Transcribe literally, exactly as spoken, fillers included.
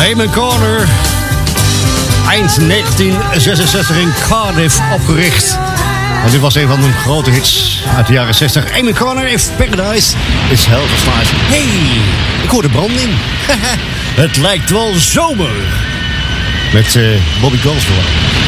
Damon Corner. Eind negentien zesenzestig in Cardiff opgericht. En dit was een van de grote hits uit de jaren zestig. Damon Corner, If Paradise is Hell for Slice. Hey, ik hoor de branding. Het lijkt wel zomer. Met uh, Bobby Goldsboro.